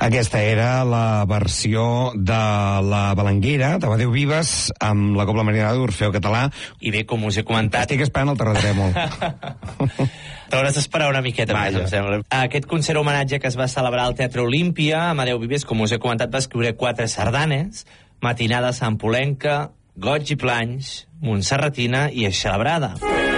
Aquesta era la versió de la Balanguera, de Badeu Vives, amb la Cobla Marinada d'Orfeo Català. I bé, com us he comentat... Estic esperant el terratrèmol. T'hauràs d'esperar una miqueta més, em sembla. Aquest concert homenatge que es va celebrar al Teatre Olímpia, Amadeu Vives, com us he comentat, va escriure 4 sardanes: Matinada santpolenca, Goig i Planys, Montserratina i Eixelebrada.